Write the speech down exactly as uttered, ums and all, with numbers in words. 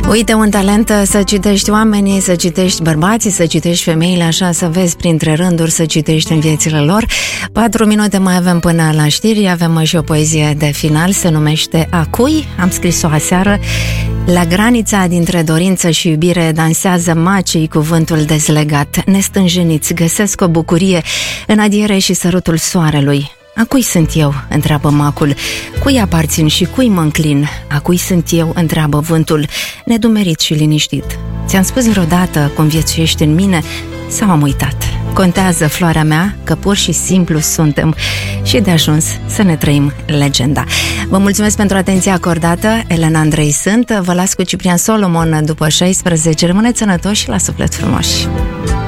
Uite un talent să citești oamenii, să citești bărbații, să citești femeile, așa să vezi printre rânduri, să citești în viețile lor. Patru minute mai avem până la știri, avem și o poezie de final, se numește A cui? Am scris-o aseară. La granița dintre dorință și iubire dansează macii cuvântul dezlegat. Nestânjeniți găsesc o bucurie în adiere și sărutul soarelui. A cui sunt eu? Întreabă macul. Cui aparțin și cui mă înclin? A cui sunt eu? Întreabă vântul, nedumerit și liniștit. Ți-am spus vreodată cum viețuiești în mine sau am uitat? Contează, floarea mea, că pur și simplu suntem și de ajuns să ne trăim legenda. Vă mulțumesc pentru atenția acordată. Elena Andrei sunt. Vă las cu Ciprian Solomon după șaisprezece. Rămâneți sănătoși și la suflet frumoși.